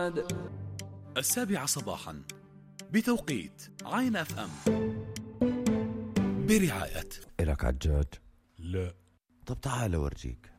محمد. 7 صباحا بتوقيت عين اف ام، برعاية. إلك عجاج؟ لا. طب تعال أورجيك.